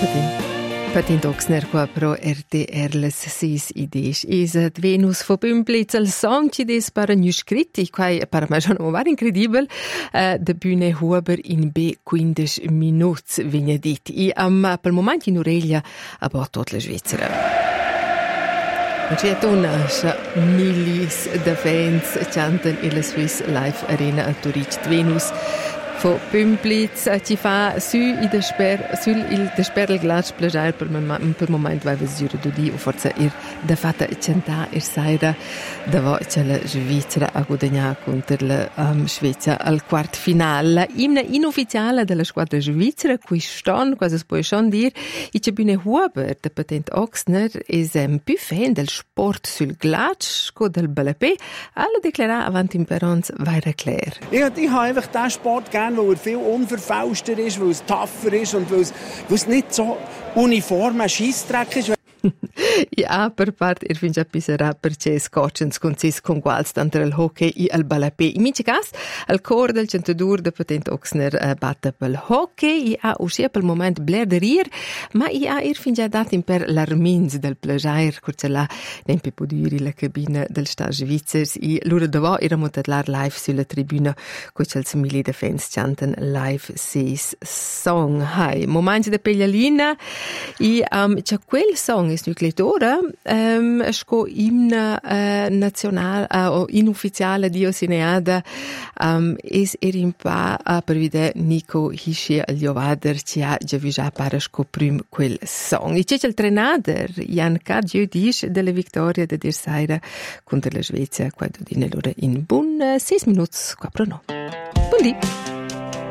Patin Oxner qua pro RTR les 6 ideias. Isat Venus fo Pümplitz al song ci des para nu scritti, quai para me schon var incredibil, de Bühne Huber in B15 minuts vigna dit. I pel moment in Aurelia a tot la Svizzera. C'è una milis de fans chanten in la Swiss Life Arena a Zurich. Venus Fo Pümplitz ci fa su il desper glas plagiar per moment vai vesure do di o forza da fatta centa saira da vo c'è la Svizzera a guadagnar contro la Svezia al quart finale imna inufficiale della squadra svizzera qui ston quasi puoi schon dir I c'è Bühne Huber der Patent Oxner es più fan del sport sul glas co del balapé alla declara avanti in perons vai reclair. Ich habe einfach diesen Sport gern, weil viel unverfälschter ist, weil es tougher ist und weil es nicht so uniform ein Scheissdreck ist. Ja, per part finge pisserà perché scoccians consis con quals tanto il hockey e il balapé. In mince cas, al cor del centedur de Patent Oxner batte pel hockey e ha uscì per moment bler de rir, ma ha finge dat in per l'armins del plagiair, curcella nempe poduri la cabina del sta Svizzers e lura davo era montatlar live sulla tribuna curcels mili de fans chanten live sis song. Hai, momenti de peglialina e c'è quel song is nucleatora sco imna nazional o inufficiale diosineada es erimpa per vide Nico Hischi al Jovader ci ha già para sco prim quel song. E c'è il trenader Jan Kadju dice della vittoria de dir saira contro la Svezia quando di nell'ora in bun 6 minuti qua pro no. Buon dì.